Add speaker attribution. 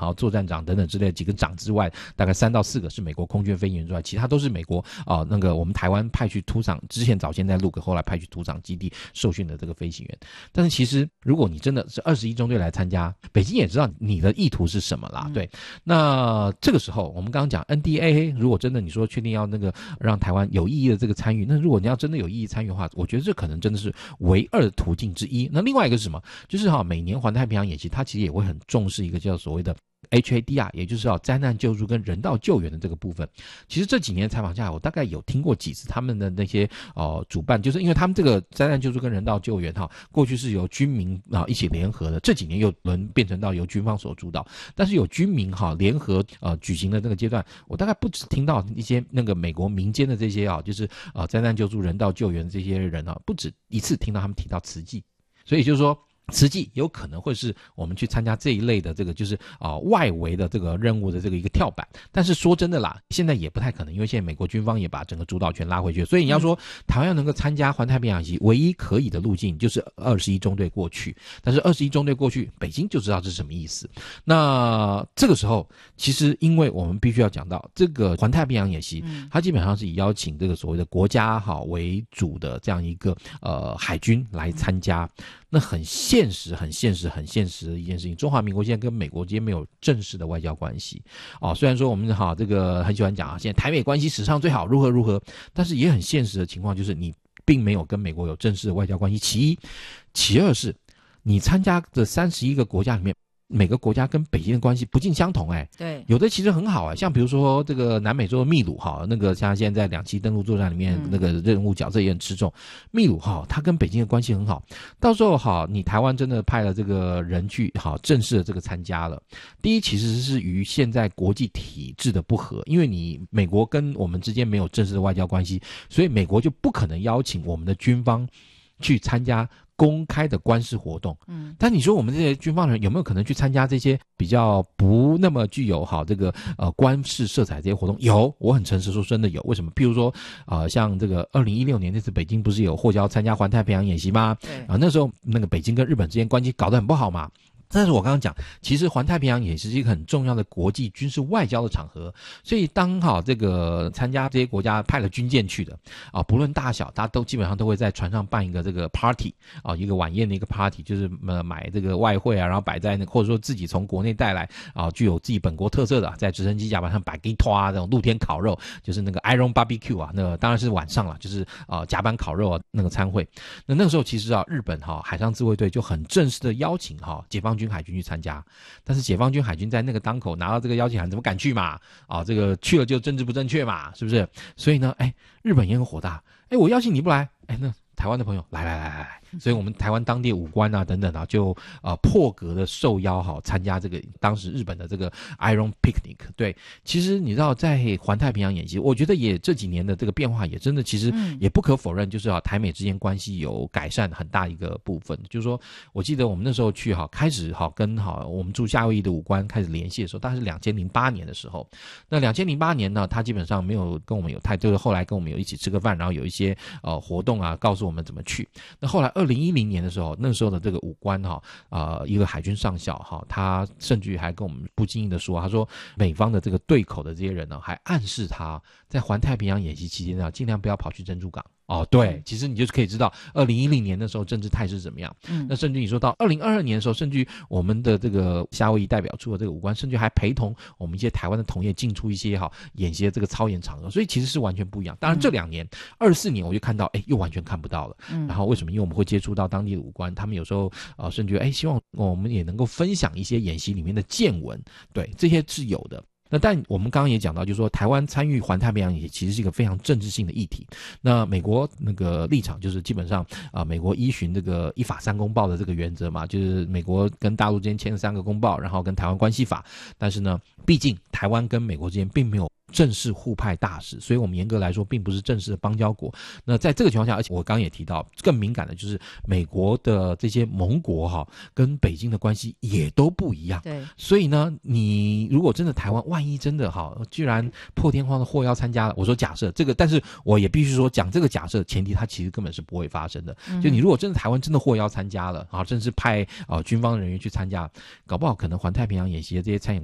Speaker 1: 好作战长等等之类的几个长之外，大概3到4个是美国空军飞行员之外，其他都是美国那个我们台湾派去土场，之前早先在陆克，后来派去土场基地受训的这个飞行员。但是其实如果你真的是21中队来参加，北京也知道你的意图是什么啦，对。那这个时候我们刚刚讲 NDAA， 如果真的你说确定要那个让台湾有意义的这个参与，那如果你要真的有意义参与的话，我觉得这可能真的是唯二的途径之一。那另外一个是什么？就是每年环太平洋演习，它其实也会很重视一个叫所谓的HADR， 也就是灾难救助跟人道救援的这个部分。其实这几年采访下来，我大概有听过几次他们的那些主办，就是因为他们这个灾难救助跟人道救援过去是由军民一起联合的，这几年又变成到由军方所主导，但是有军民联合举行的那个阶段，我大概不止听到一些那个美国民间的这些就是灾难救助人道救援的这些人不止一次听到他们提到慈济。所以就是说慈济有可能会是我们去参加这一类的这个就是外围的这个任务的这个一个跳板。但是说真的啦，现在也不太可能，因为现在美国军方也把整个主导权拉回去，所以你要说台湾能够参加环太平洋演习，唯一可以的路径就是21中队过去。但是21中队过去，北京就知道这是什么意思。那这个时候其实因为我们必须要讲到这个环太平洋演习，它基本上是以邀请这个所谓的国家为主的这样一个海军来参加。那很现实的一件事情，中华民国现在跟美国之间没有正式的外交关系虽然说我们这个很喜欢讲现在台美关系史上最好如何，但是也很现实的情况就是你并没有跟美国有正式的外交关系。其一，其二是你参加的31个国家里面，每个国家跟北京的关系不尽相同
Speaker 2: 对，
Speaker 1: 有的其实很好像比如说这个南美洲的秘鲁那个像现在2栖登陆作战里面那个任务角色也很吃重，秘鲁它跟北京的关系很好，到时候你台湾真的派了这个人去正式的这个参加了。第一，其实是与现在国际体制的不合，因为你美国跟我们之间没有正式的外交关系，所以美国就不可能邀请我们的军方去参加公开的官事活动。但你说我们这些军方人有没有可能去参加这些比较不那么具有这个官事色彩这些活动？有，我很诚实说真的有。为什么？譬如说像这个2016年那次北京不是有获邀参加环太平洋演习吗？
Speaker 2: 对
Speaker 1: 那时候那个北京跟日本之间关系搞得很不好嘛。但是我刚刚讲，其实环太平洋也是一个很重要的国际军事外交的场合，所以当这个参加这些国家派了军舰去的不论大小，大家都基本上都会在船上办一个这个 party 一个晚宴的一个 party， 就是买这个外汇然后摆在或者说自己从国内带来具有自己本国特色的，在直升机甲板上摆给拖这种露天烤肉，就是那个 Iron Barbecue 那个当然是晚上了，就是甲板烤肉那个餐会。那个时候其实日本海上自卫队就很正式的邀请解放军海军去参加，但是解放军海军在那个当口拿到这个邀请函，怎么敢去嘛？这个去了就政治不正确嘛，是不是？所以呢，日本也很火大，我邀请你不来，那台湾的朋友来，所以我们台湾当地武官等等就破格的受邀参加这个当时日本的这个 Iron Picnic。对，其实你知道在环太平洋演习，我觉得也这几年的这个变化也真的其实也不可否认，就是台美之间关系有改善很大一个部分。就是说我记得我们那时候去开始跟我们驻夏威夷的武官开始联系的时候，大概是2008年的时候。那2008年呢，他基本上没有跟我们有就是后来跟我们有一起吃个饭，然后有一些活动告诉我们怎么去。那后来2010年的时候，那时候的这个武官一个海军上校他甚至于还跟我们不经意的说，他说美方的这个对口的这些人还暗示他在环太平洋演习期间尽量不要跑去珍珠港。对，其实你就是可以知道2010年的时候政治态势怎么样。那甚至你说到2022年的时候，甚至于我们的这个夏威夷代表处的这个武官，甚至还陪同我们一些台湾的同业进出一些演习的这个操演场合，所以其实是完全不一样。当然这2年24年我就看到又完全看不到了。然后为什么？因为我们会接触到当地的武官，他们有时候甚至希望我们也能够分享一些演习里面的见闻，对，这些是有的。那但我们刚刚也讲到，就是说台湾参与环太平洋也其实是一个非常政治性的议题。那美国那个立场就是基本上美国依循这个一法3公报的这个原则嘛，就是美国跟大陆之间签了3个公报，然后跟台湾关系法。但是呢，毕竟台湾跟美国之间并没有正式互派大使，所以我们严格来说并不是正式的邦交国。那在这个情况下，而且我刚刚也提到更敏感的就是美国的这些盟国跟北京的关系也都不一样。
Speaker 2: 对，
Speaker 1: 所以呢，你如果真的台湾万一真的居然破天荒的获邀参加了，我说假设这个，但是我也必须说讲这个假设前提它其实根本是不会发生的。就你如果真的台湾真的获邀参加了甚至派军方人员去参加，搞不好可能环太平洋演习的这些参演